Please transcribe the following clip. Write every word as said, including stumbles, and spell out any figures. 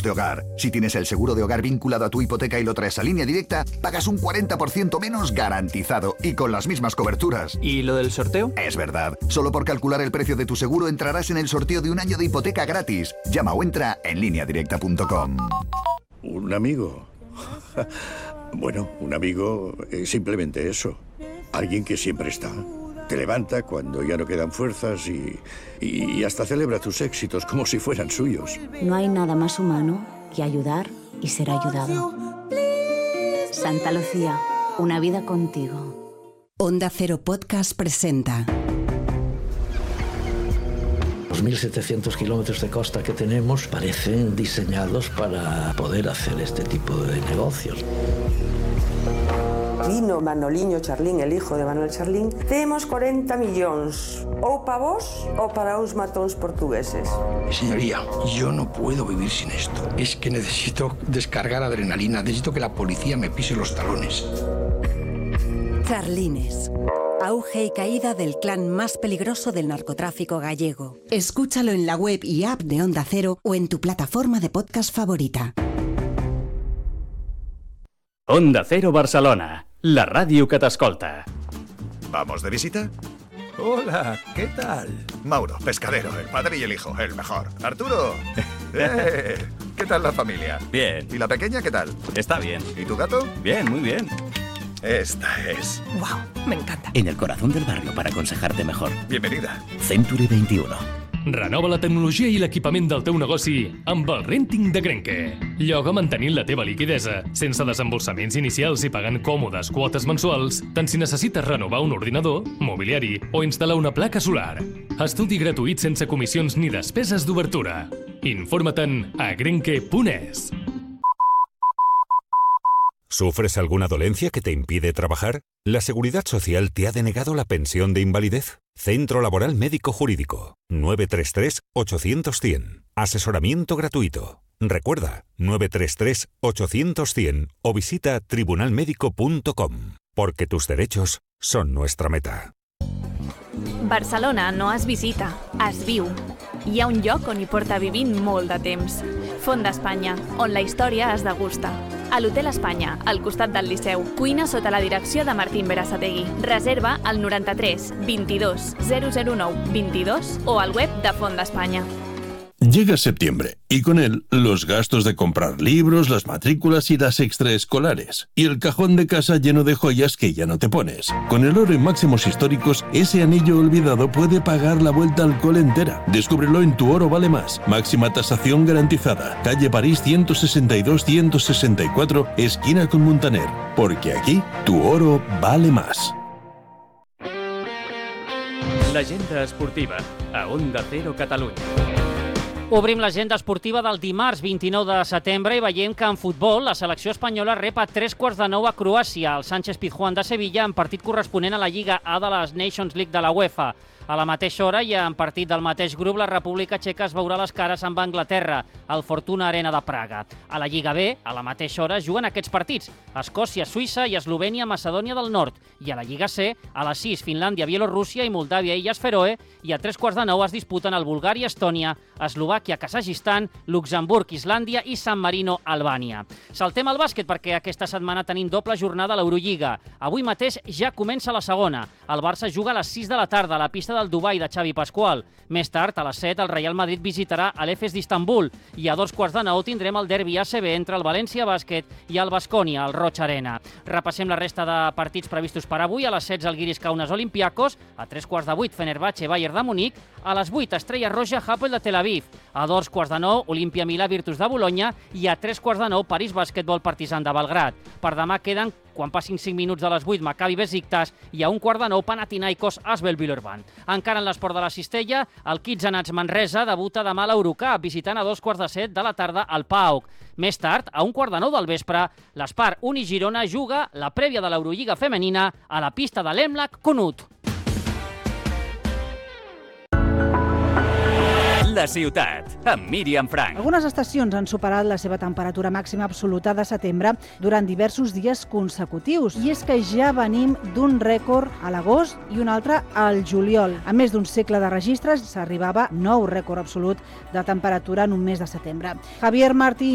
de hogar. Si tienes el seguro de hogar vinculado a tu hipoteca y lo traes a Línea Directa, pagas un cuarenta por ciento menos garantizado y con las mismas coberturas. ¿Y lo del sorteo? Es verdad. Solo por calcular el precio de tu seguro entrarás en el sorteo de un año de hipoteca gratis. Llama o entra en línea directa punto com. ¿Un amigo? Bueno, un amigo es simplemente eso. Alguien que siempre está. Te levanta cuando ya no quedan fuerzas y, y hasta celebra tus éxitos como si fueran suyos. No hay nada más humano que ayudar y ser ayudado. Santa Lucía, una vida contigo. Onda Cero Podcast presenta. Los mil setecientos kilómetros de costa que tenemos parecen diseñados para poder hacer este tipo de negocios. Vino Manoliño Charlín, el hijo de Manuel Charlín. Temos cuarenta millóns, ou para vos ou para uns matóns portugueses. Señoría, yo no puedo vivir sin esto. Es que necesito descargar adrenalina, necesito que la policía me pise los talones. Charlines. Auge y caída del clan más peligroso del narcotráfico gallego. Escúchalo en la web y app de Onda Cero o en tu plataforma de podcast favorita. Onda Cero Barcelona, la ràdio que t'escolta. ¿Vamos de visita? Hola, ¿qué tal? Mauro, pescadero, el padre y el hijo, el mejor. Arturo, eh, ¿qué tal la familia? Bien. ¿Y la pequeña qué tal? Está bien. ¿Y tu gato? Bien, muy bien. Esta es. Wow, me encanta. En el corazón del barrio para aconsejarte mejor. Bienvenida. Century veintiuno. Renova la tecnologia i l'equipament del teu negoci amb el Renting de Grenke. Lloga mantenint la teva liquidesa, sense desembolsaments inicials i pagant còmodes quotes mensuals, tant si necessites renovar un ordinador, mobiliari o instal·lar una placa solar. Estudi gratuït sense comissions ni despeses d'obertura. Informa-te'n a grenke punt es. ¿Sufres alguna dolencia que te impide trabajar? ¿La Seguridad Social te ha denegado la pensión de invalidez? Centro Laboral Médico Jurídico. nueve tres tres, ocho cero cero, cien. Asesoramiento gratuito. Recuerda, nueve tres tres, ocho cero cero, cien o visita tribunal médico punto com. Porque tus derechos son nuestra meta. Barcelona no es visita, es viu. Hi ha un lloc on hi porta vivint molt de temps. Font d'Espanya, on la història es degusta. A l'Hotel Espanya, al costat del Liceu. Cuina sota la direcció de Martín Berasategui. Reserva al noranta-tres, vint-i-dos, zero zero nou, vint-i-dos o al web de Font d'Espanya. Llega septiembre y con él los gastos de comprar libros, las matrículas y las extraescolares. Y el cajón de casa lleno de joyas que ya no te pones. Con el oro en máximos históricos, ese anillo olvidado puede pagar la vuelta al cole entera. Descúbrelo en Tu Oro Vale Más. Máxima tasación garantizada. Calle París ciento sesenta y dos ciento sesenta y cuatro, esquina con Montaner. Porque aquí, tu oro vale más. L'agenda esportiva a Onda Cero Catalunya. Obrim l'agenda esportiva del dimarts vint-i-nou de setembre i veiem que en futbol la selecció espanyola rep a tres quarts de nou a Croàcia, el Sánchez Pizjuán de Sevilla, en partit corresponent a la Lliga A de les Nations League de la UEFA. A la mateixa hora i en partit del mateix grup, la República Txeca es veurà les cares amb Anglaterra, al Fortuna Arena de Praga. A la Lliga B, a la mateixa hora, juguen aquests partits: Escòcia, Suïssa i Eslovènia, Macedònia del Nord. I a la Lliga C, a les sis, Finlàndia, Bielorússia i Moldàvia, Illes Feroe, i a tres quarts de nou es disputen el Bulgària, Estònia, Eslovàquia, Kazakhstan, Luxemburg, Islàndia i San Marino, Albània. Saltem al bàsquet perquè aquesta setmana tenim doble jornada a l'Eurolliga. Avui mateix ja comença la segona. El Barça juga a les sis de la tarda a la pista del Dubai de Xavi Pascual. Més tard, a les set, el Real Madrid visitarà l'Efes d'Istanbul i a dos quarts de nou tindrem el derbi A C B entre el València Bàsquet i el Baskonia, al Roig Arena. Repassem la resta de partits previstos per avui. A les setze, el Guiris Kaunas Olympiacos, a tres quarts de vuit, Fenerbahce Bayern de Munic, a les vuit, Estrella Roja Hapoel de Tel Aviv, a dos quarts de nou, Olimpia Milà Virtus de Bologna i a tres quarts de nou, París Bàsquetbol Partizan de Belgrad. Per demà queden, quan passin cinc minuts de les vuit, Maccabi Besiktas i a un quart de nou, Panathinaikos Asvel Villeurbanne. Encara en l'esport de la cistella, el Kitzenats Manresa debuta demà a l'Eurocup, visitant a dos quarts de set de la tarda al PAOK. Més tard, a un quart de nou del vespre, l'Espar Uni Girona juga la prèvia de l'Eurolliga femenina a la pista de l'Emlac Conut. La ciutat, amb Míriam Frank. Algunes estacions han superat la seva temperatura màxima absoluta de setembre durant diversos dies consecutius. I és que ja venim d'un rècord a l'agost i un altre al juliol. A més d'un segle de registres, s'arribava nou rècord absolut de temperatura en un mes de setembre. Javier Martí